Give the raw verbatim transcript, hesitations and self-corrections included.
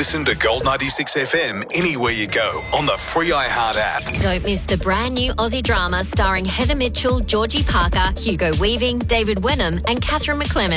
Listen to Gold ninety-six F M anywhere you go on the free iHeart app. Don't miss the brand new Aussie drama starring Heather Mitchell, Georgie Parker, Hugo Weaving, David Wenham and Catherine McClellan.